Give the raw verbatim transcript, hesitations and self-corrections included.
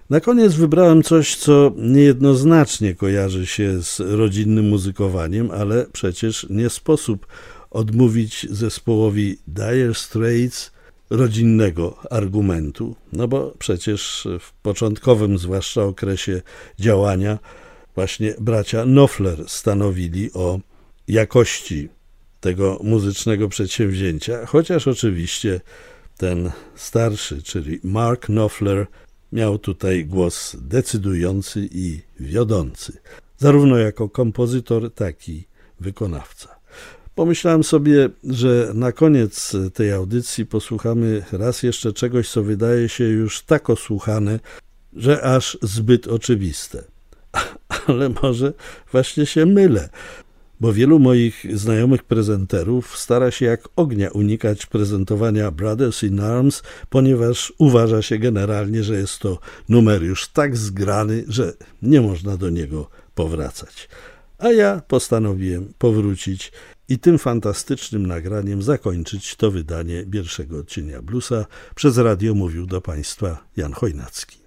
Na koniec wybrałem coś, co niejednoznacznie kojarzy się z rodzinnym muzykowaniem, ale przecież nie sposób odmówić zespołowi Dire Straits rodzinnego argumentu, no bo przecież w początkowym zwłaszcza okresie działania właśnie bracia Knopfler stanowili o jakości tego muzycznego przedsięwzięcia, chociaż oczywiście ten starszy, czyli Mark Knopfler, miał tutaj głos decydujący i wiodący, zarówno jako kompozytor, tak i wykonawca. Pomyślałem sobie, że na koniec tej audycji posłuchamy raz jeszcze czegoś, co wydaje się już tak osłuchane, że aż zbyt oczywiste. Ale może właśnie się mylę, bo wielu moich znajomych prezenterów stara się jak ognia unikać prezentowania Brothers in Arms, ponieważ uważa się generalnie, że jest to numer już tak zgrany, że nie można do niego powracać. A ja postanowiłem powrócić i tym fantastycznym nagraniem zakończyć to wydanie pierwszego odcienia Bluesa. Przez radio mówił do Państwa Jan Chojnacki.